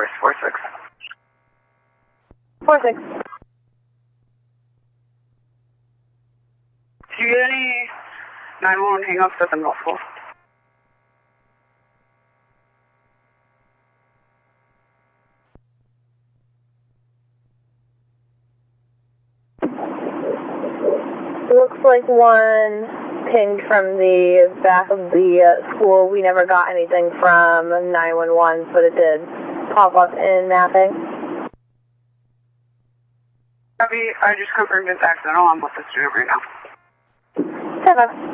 course, 46. 46. Do you get any 911 hang-ups at the middle school? Looks like one pinged from the back of the school. We never got anything from 911, but it did pop up in mapping. Copy, I just confirmed it's accidental. I'm with the student right now. 7.